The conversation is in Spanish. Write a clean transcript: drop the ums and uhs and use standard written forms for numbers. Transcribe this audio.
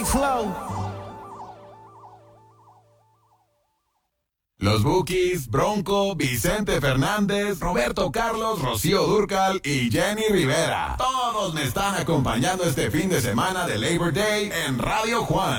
Flow. Los Bukis, Bronco, Vicente Fernández, Roberto Carlos, Rocío Dúrcal y Jenny Rivera. Todos me están acompañando este fin de semana de Labor Day en Radio Juan.